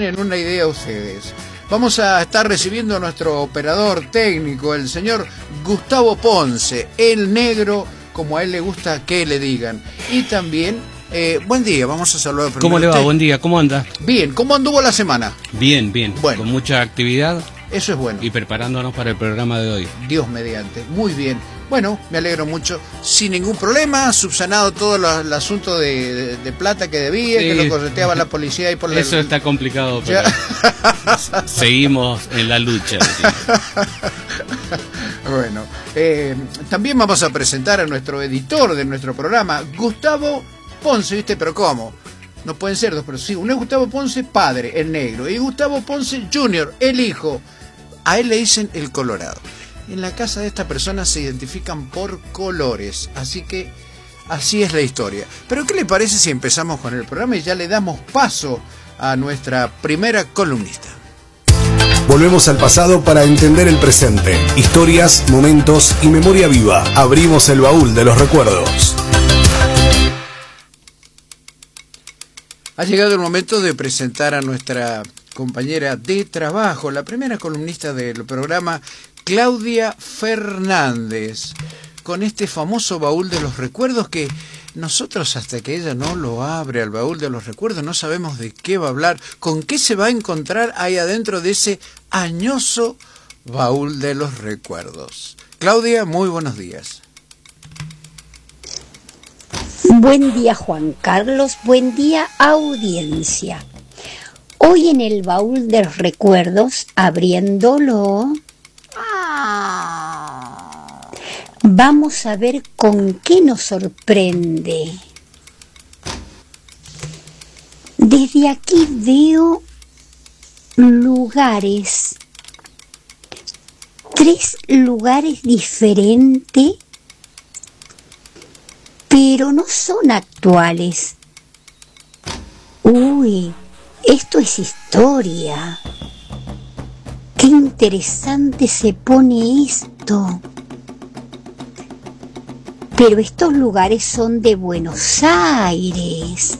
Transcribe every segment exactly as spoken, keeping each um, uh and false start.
tienen una idea ustedes. Vamos a estar recibiendo a nuestro operador técnico, el señor Gustavo Ponce, el negro, como a él le gusta que le digan. Y también, eh, buen día, vamos a saludar primero. ¿Cómo le va? Buen día, ¿cómo anda? Bien, ¿cómo anduvo la semana? Bien, bien, bueno, con mucha actividad. Eso es bueno. Y preparándonos para el programa de hoy. Dios mediante, muy bien. Bueno, me alegro mucho, sin ningún problema, subsanado todo lo, el asunto de, de, de plata que debía, sí, que lo correteaba la policía y por la... Eso está complicado, pero seguimos en la lucha. Bueno, eh, también vamos a presentar a nuestro editor de nuestro programa, Gustavo Ponce, ¿viste? Pero ¿cómo? No pueden ser dos, pero sí, uno es Gustavo Ponce, padre, el negro, y Gustavo Ponce junior, el hijo. A él le dicen el Colorado. En la casa de esta persona se identifican por colores, así que así es la historia. Pero ¿qué le parece si empezamos con el programa y ya le damos paso a nuestra primera columnista? Volvemos al pasado para entender el presente. Historias, momentos y memoria viva. Abrimos el baúl de los recuerdos. Ha llegado el momento de presentar a nuestra compañera de trabajo, la primera columnista del programa, Claudia Fernández, con este famoso baúl de los recuerdos que nosotros, hasta que ella no lo abre al baúl de los recuerdos, no sabemos de qué va a hablar, con qué se va a encontrar ahí adentro de ese añoso baúl de los recuerdos. Claudia, muy buenos días. Buen día, Juan Carlos, buen día, audiencia. Hoy en el baúl de los recuerdos, abriéndolo, vamos a ver con qué nos sorprende. Desde aquí veo lugares, tres lugares diferentes, pero no son actuales. Uy, esto es historia. Qué interesante se pone esto. Pero estos lugares son de Buenos Aires.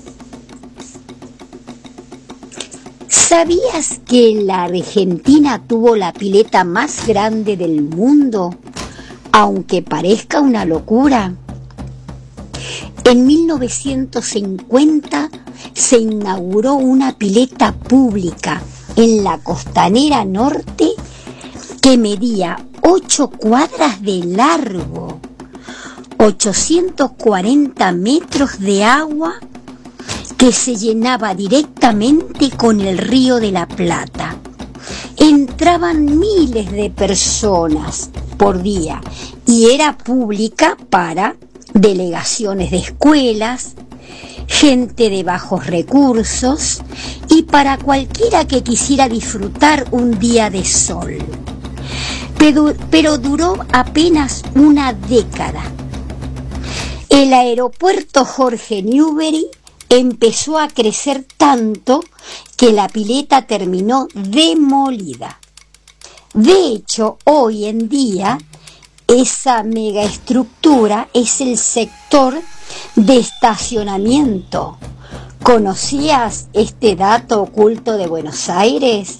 ¿Sabías que la Argentina tuvo la pileta más grande del mundo? Aunque parezca una locura. En mil novecientos cincuenta se inauguró una pileta pública en la costanera norte que medía ocho cuadras de largo, ochocientos cuarenta metros de agua que se llenaba directamente con el Río de la Plata. Entraban miles de personas por día y era pública para delegaciones de escuelas, gente de bajos recursos y para cualquiera que quisiera disfrutar un día de sol. Pero, pero duró apenas una década. El aeropuerto Jorge Newbery empezó a crecer tanto que la pileta terminó demolida. De hecho, hoy en día, esa megaestructura es el sector de estacionamiento. ¿Conocías este dato oculto de Buenos Aires?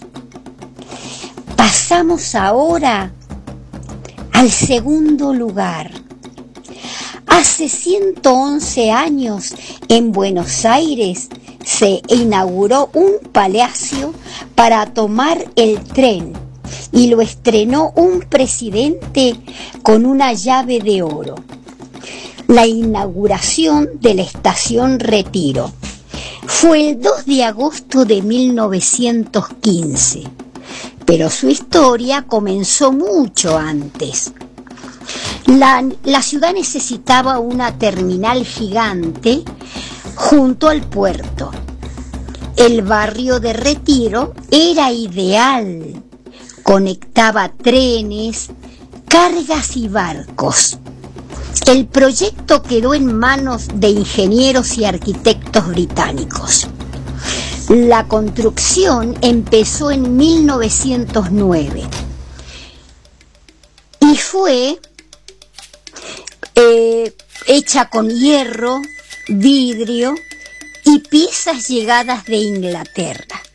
Pasamos ahora al segundo lugar. Hace ciento once años en Buenos Aires se inauguró un palacio para tomar el tren y lo estrenó un presidente con una llave de oro. La inauguración de la estación Retiro fue el dos de agosto de mil novecientos quince, pero su historia comenzó mucho antes. La, la ciudad necesitaba una terminal gigante junto al puerto. El barrio de Retiro era ideal. Conectaba trenes, cargas y barcos. El proyecto quedó en manos de ingenieros y arquitectos británicos. La construcción empezó en mil novecientos nueve y fue eh, hecha con hierro, vidrio y piezas llegadas de Inglaterra.